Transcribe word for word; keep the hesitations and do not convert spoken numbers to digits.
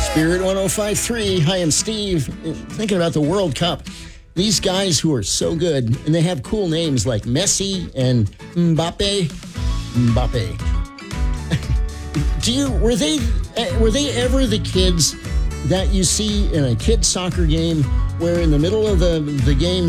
Spirit one oh five point three. Hi, I'm Steve. Thinking about the World Cup. These guys who are so good, and they have cool names like Messi and Mbappe. Mbappe. Do you were they were they ever the kids that you see in a kid's soccer game where in the middle of the, the game